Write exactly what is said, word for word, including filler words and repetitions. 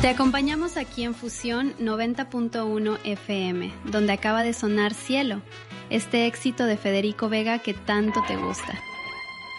Te acompañamos aquí en Fusión noventa punto uno F M, donde acaba de sonar Cielo, este éxito de Federico Vega que tanto te gusta.